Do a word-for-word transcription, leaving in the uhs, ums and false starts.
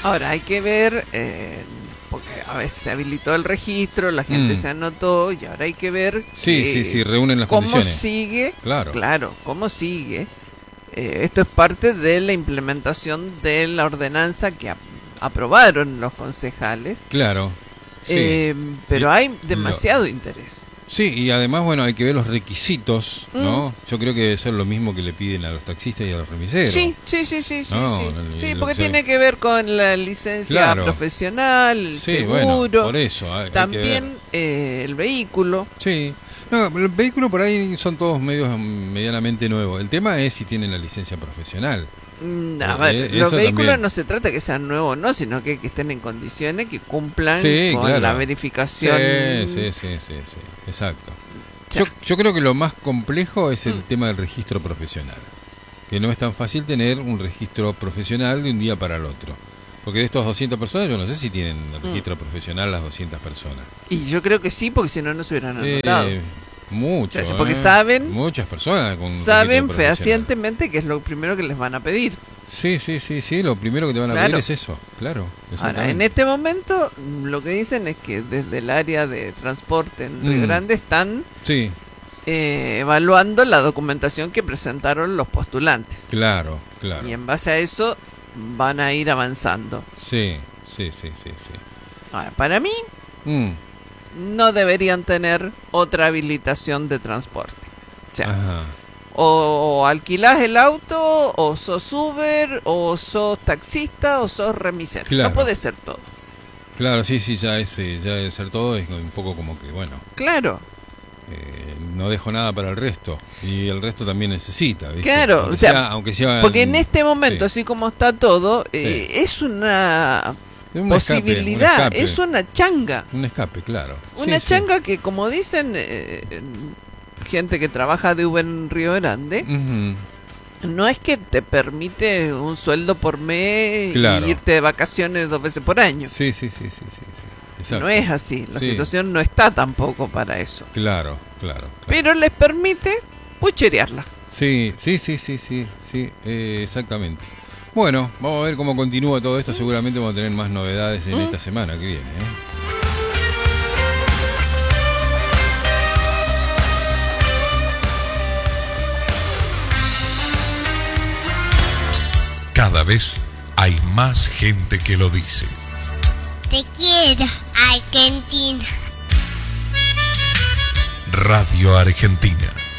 Ahora hay que ver, eh, porque a veces se habilitó el registro, la gente Mm. se anotó y ahora hay que ver Sí, eh, sí, sí, reúnen las cómo condiciones. sigue, Claro. claro, cómo sigue. Eh, esto es parte de la implementación de la ordenanza que ap- aprobaron los concejales, Claro. Sí. eh, pero Y- hay demasiado interés. Sí, y además, bueno, hay que ver los requisitos, ¿no? Mm. Yo creo que debe ser lo mismo que le piden a los taxistas y a los remiseros. Sí, sí, sí, sí, sí, No, sí. el- Sí, el- porque sí. tiene que ver con la licencia Claro. profesional, el Sí, seguro, bueno, por eso. hay- hay que también ver. eh, el vehículo. Sí. No, el vehículo por ahí son todos medios mm, medianamente nuevos. El tema es si tienen la licencia profesional. Mm, A Eh, ver, eh, los eso vehículos también. no se trata que sean nuevos, no, sino que, que estén en condiciones, que cumplan Sí, con claro. la Sí, verificación. sí, sí, sí, sí. Exacto. Ya. Yo, yo creo que lo más complejo es el Mm. tema del registro profesional. Que no es tan fácil tener un registro profesional de un día para el otro. Porque de estos doscientas personas, yo no sé si tienen el registro Mm. profesional las doscientas personas. Y yo creo que sí, porque si no, no se hubieran anotado. Eh, mucho. O sea, porque ¿eh? saben- Muchas personas con Saben registro profesional. fehacientemente que es lo primero que les van a pedir. Sí, sí, sí, sí. Lo primero que te van a Claro. pedir es eso. Claro. Ahora, exactamente. en este momento, mm, lo que dicen es que desde el área de transporte en Río Mm. Grande están Sí, eh, evaluando la documentación que presentaron los postulantes. claro, claro. Y en base a eso van a ir avanzando. Sí, sí, sí, sí, sí. Ahora, para mí, Mm, no deberían tener otra habilitación de transporte. O sea, Ajá. o, o alquilás el auto, o sos Uber, o sos taxista, o sos remisero. Claro. No puede ser todo. Claro, sí, sí, ya es, eh, ya debe ser todo, es un poco como que, bueno, Claro, eh, no dejo nada para el resto, y el resto también necesita, ¿viste? Claro, aunque o sea, sea, aunque sea, porque en este momento, sí. así como está todo, eh, es una un escape, posibilidad, un escape, es una changa. un escape, claro. Una Sí, sí. changa que, como dicen eh, gente que trabaja de Uber en Río Grande, Ujú. no es que te permite un sueldo por mes Claro. y irte de vacaciones dos veces por año. Sí, sí, sí, sí, sí, sí. Exacto. No es así, la Sí. situación no está tampoco para eso. Claro, claro, claro. Pero les permite pucherearla. Sí, sí, sí, sí, sí, sí, eh, exactamente. Bueno, vamos a ver cómo continúa todo esto. Seguramente vamos a tener más novedades en ¿Mm? esta semana que viene. ¿eh? Cada vez hay más gente que lo dice. Te quiero, Argentina. Radio Argentina.